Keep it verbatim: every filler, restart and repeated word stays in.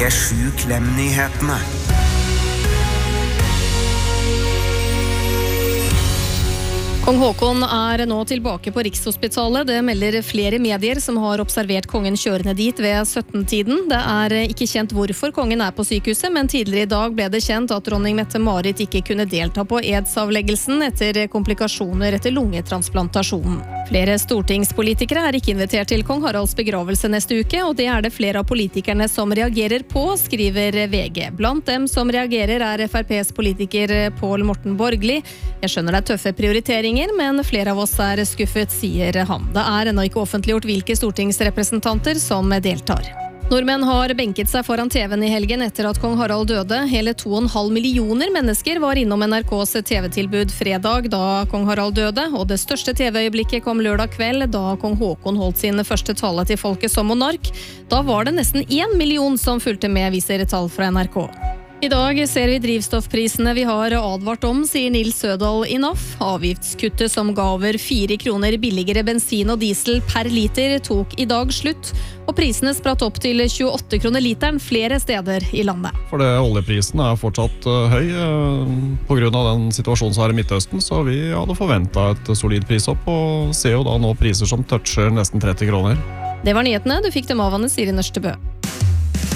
P sju Klem-nyhetene. Kong Håkon er nå tilbake på Rikshospitalet. Det melder flere medier som har observert kongen kjørende dit ved sytten-tiden. Det er ikke kjent hvorfor kongen er på sykehuset, men tidligere i dag ble det kjent at dronning Mette-Marit ikke kunne delta på edsavleggelsen etter komplikasjoner etter lungetransplantasjonen. Flere stortingspolitikere er ikke invitert til kong Haralds begravelse neste uke, og det er det flere av politikerne som reagerer på, skriver V G. Blant dem som reagerer er F R P's politiker Pål Morten Borgli. Jeg skjønner det er tøffe prioriteringer, men flere av oss er skuffet, sier han. Det er ennå ikke offentliggjort hvilke stortingsrepresentanter som deltar. Nordmenn har benket seg foran T V-en i helgen etter at kong Harald døde. Hele to og en halv millioner mennesker var innom N R K's T V-tilbud fredag da kong Harald døde, og det største T V-øyeblikket kom lørdag kveld da kong Håkon holdt sin første tale til folket som monark. Da var det nesten en million som fulgte med, viser tall fra N R K. I dag ser vi drivstoffprisene vi har advart om, sier Nils Sødal i N A F. Avgiftskuttet som ga over fire kroner billigere bensin og diesel per liter tok i dag slutt, og prisene spratt opp til tjueåtte kroner literen flere steder i landet. For det, oljeprisen er fortsatt uh, høy uh, på grunn av den situasjonen som er i Midtøsten, så vi hadde forventet et solid prisopp, og ser jo da nå priser som toucher nesten tretti kroner. Det var nyhetene. Du fikk dem av Anne Siri Nørstebø.